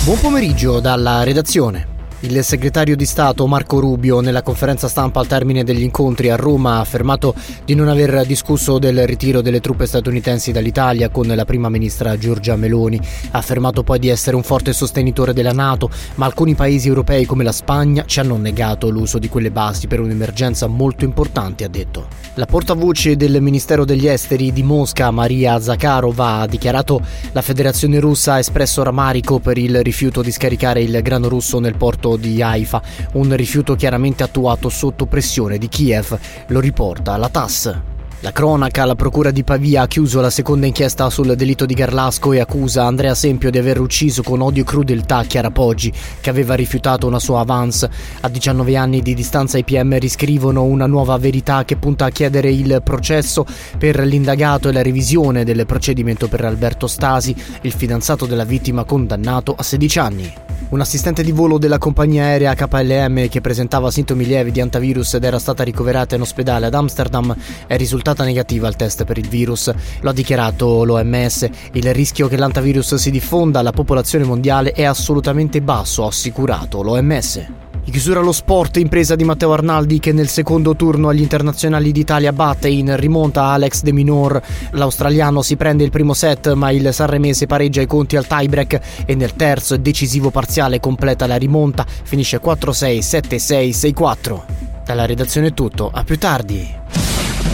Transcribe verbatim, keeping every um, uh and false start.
Buon pomeriggio dalla redazione. Il segretario di Stato Marco Rubio, nella conferenza stampa al termine degli incontri a Roma, ha affermato di non aver discusso del ritiro delle truppe statunitensi dall'Italia con la prima ministra Giorgia Meloni. Ha affermato poi di essere un forte sostenitore della NATO, ma alcuni paesi europei come la Spagna ci hanno negato l'uso di quelle basi per un'emergenza molto importante, ha detto. La portavoce del Ministero degli Esteri di Mosca, Maria Zakharova, ha dichiarato: la Federazione Russa ha espresso rammarico per il rifiuto di scaricare il grano russo nel porto di Haifa, un rifiuto chiaramente attuato sotto pressione di Kiev, lo riporta la T A S S. La cronaca: la procura di Pavia ha chiuso la seconda inchiesta sul delitto di Garlasco e accusa Andrea Sempio di aver ucciso con odio e crudeltà Chiara Poggi, che aveva rifiutato una sua avance. A diciannove anni di distanza i P M riscrivono una nuova verità che punta a chiedere il processo per l'indagato e la revisione del procedimento per Alberto Stasi, il fidanzato della vittima condannato a sedici anni. Un assistente di volo della compagnia aerea K L M che presentava sintomi lievi di antivirus ed era stata ricoverata in ospedale ad Amsterdam è risultata negativa al test per il virus. Lo ha dichiarato l'O M S. Il rischio che l'antivirus si diffonda alla popolazione mondiale è assolutamente basso, ha assicurato l'O M S. In chiusura allo sport, impresa di Matteo Arnaldi che nel secondo turno agli internazionali d'Italia batte in rimonta Alex De Minaur. L'australiano si prende il primo set, ma il sanremese pareggia i conti al tiebreak e nel terzo e decisivo parziale completa la rimonta, finisce quattro sei, sette sei, sei quattro. Dalla redazione è tutto, a più tardi.